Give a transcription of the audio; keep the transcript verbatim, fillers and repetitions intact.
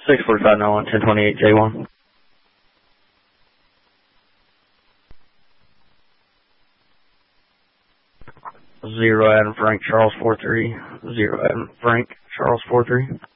six forty-five nine one, ten twenty-eight J one. Zero Adam Frank Charles four three. Zero Adam Frank Charles four three.